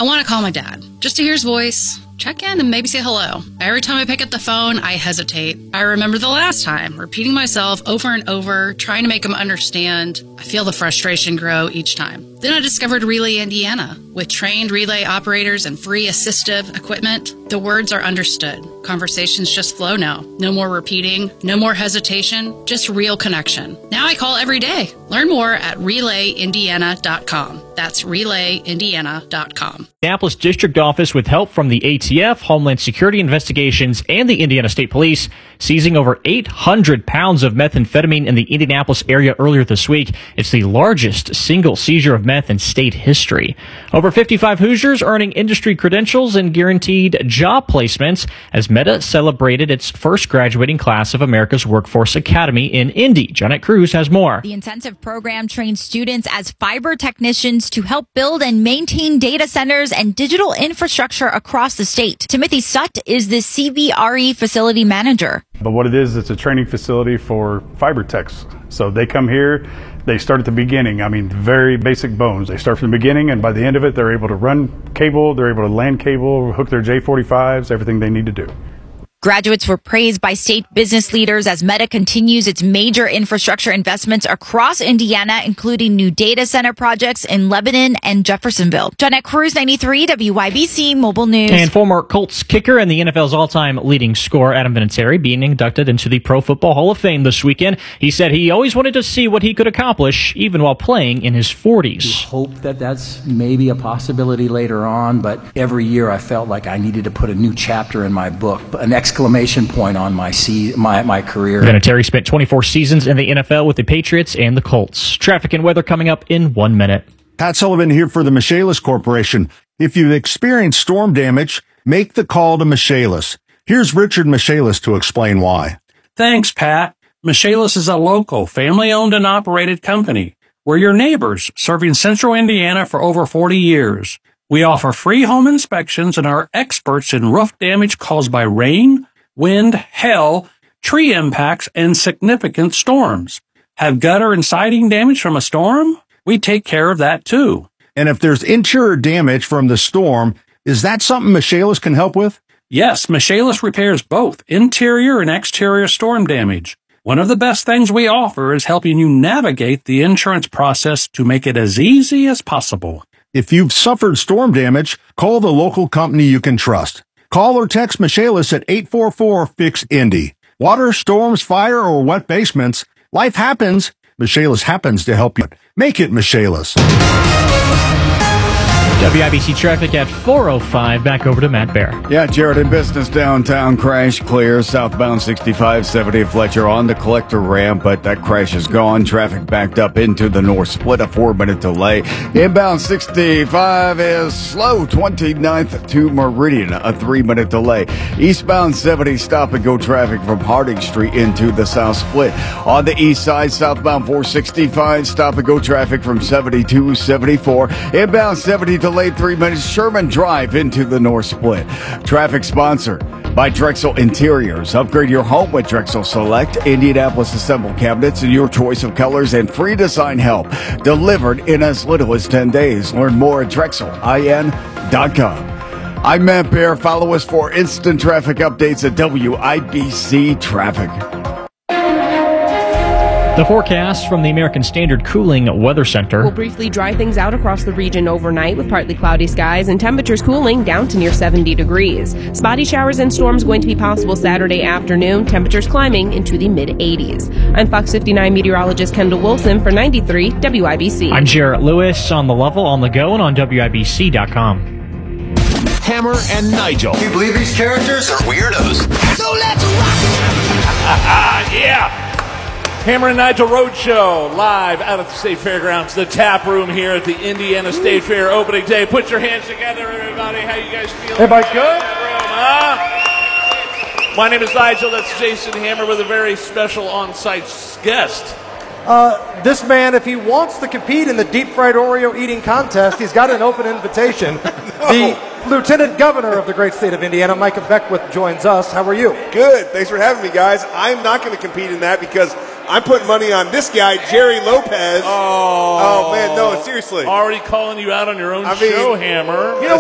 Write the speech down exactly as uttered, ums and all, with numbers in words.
I want to call my dad, just to hear his voice, check in, and maybe say hello. Every time I pick up the phone, I hesitate. I remember the last time, repeating myself over and over, trying to make him understand. I feel the frustration grow each time. Then I discovered Relay Indiana. With trained relay operators and free assistive equipment, the words are understood. Conversations just flow now. No more repeating, no more hesitation, just real connection. Now I call every day. Learn more at relay indiana dot com. That's relay indiana dot com. Indianapolis District Office, with help from the A T F, Homeland Security Investigations, and the Indiana State Police, seizing over eight hundred pounds of methamphetamine in the Indianapolis area earlier this week. It's the largest single seizure of meth in state history. Over fifty-five Hoosiers earning industry credentials and guaranteed job placements as Meta celebrated its first graduating class of America's Workforce Academy in Indy. Janet Cruz has more. The intensive program trains students as fiber technicians to help build and maintain data centers and digital infrastructure across the state. Timothy Sutt is the C B R E facility manager. But what it is, it's a training facility for fiber techs. So they come here, they start at the beginning. I mean, very basic bones. They start from the beginning, and by the end of it, they're able to run cable, they're able to land cable, hook their J forty-fives, everything they need to do. Graduates were praised by state business leaders as Meta continues its major infrastructure investments across Indiana, including new data center projects in Lebanon and Jeffersonville. Janet Cruz, ninety-three W Y B C Mobile News. And former Colts kicker and the N F L's all-time leading scorer, Adam Vinatieri, being inducted into the Pro Football Hall of Fame this weekend. He said he always wanted to see what he could accomplish, even while playing in his forties. We hope that that's maybe a possibility later on, but every year I felt like I needed to put a new chapter in my book, an exclamation point on my se- my, my career. Vinatieri spent twenty-four seasons in the N F L with the Patriots and the Colts. Traffic and weather coming up in one minute. Pat Sullivan here for the Michaelis Corporation. If you've experienced storm damage, make the call to Michaelis. Here's Richard Michaelis to explain why. Thanks, Pat. Michaelis is a local, family-owned and operated company. We're your neighbors, serving central Indiana for over forty years. We offer free home inspections and are experts in roof damage caused by rain, wind, hail, tree impacts, and significant storms. Have gutter and siding damage from a storm? We take care of that too. And if there's interior damage from the storm, is that something Michaelis can help with? Yes, Michaelis repairs both interior and exterior storm damage. One of the best things we offer is helping you navigate the insurance process to make it as easy as possible. If you've suffered storm damage, call the local company you can trust. Call or text Michaelis at eight four four, F I X, Indy. Water, storms, fire, or wet basements. Life happens. Michaelis happens to help you. Make it Michaelis. W I B C traffic at four oh five. Back over to Matt Bear. Yeah, Jared, in business downtown, crash clear. Southbound sixty-five seventy Fletcher on the collector ramp, but that crash is gone. Traffic backed up into the north split, a four-minute delay. Inbound sixty-five is slow. twenty-ninth to Meridian, a three-minute delay. Eastbound seventy stop-and-go traffic from Harding Street into the south split. On the east side, southbound four sixty-five stop-and-go traffic from seventy-two seventy-four. Inbound seventy delayed three minutes. Sherman Drive into the north split. Traffic sponsored by Drexel Interiors. Upgrade your home with Drexel Select, Indianapolis Assemble cabinets and your choice of colors and free design help delivered in as little as ten days. Learn more at drexel I N dot com. I'm Matt Bear. Follow us for instant traffic updates at W I B C Traffic. The forecast from the American Standard Cooling Weather Center. We'll briefly dry things out across the region overnight with partly cloudy skies and temperatures cooling down to near seventy degrees. Spotty showers and storms going to be possible Saturday afternoon, temperatures climbing into the mid-eighties. I'm Fox fifty-nine meteorologist Kendall Wilson for ninety-three W I B C. I'm Jarrett Lewis on the level, on the go, and on W I B C dot com. Hammer and Nigel. Do you believe these characters are weirdos? So let's rock! Yeah! Hammer and Nigel Roadshow, live out at the State Fairgrounds, the tap room here at the Indiana State Fair opening day. Put your hands together, everybody. How you guys feeling? Everybody good? Room, huh? My name is Nigel. That's Jason Hammer with a very special on-site guest. Uh, this man, if he wants to compete in the deep fried Oreo eating contest, he's got an open invitation. no. The Lieutenant Governor of the great state of Indiana, Micah Beckwith, joins us. How are you? Good. Thanks for having me, guys. I'm not going to compete in that because I'm putting money on this guy, Jerry Lopez. Oh, oh man, no, seriously. Already calling you out on your own I mean, show, Hammer. You know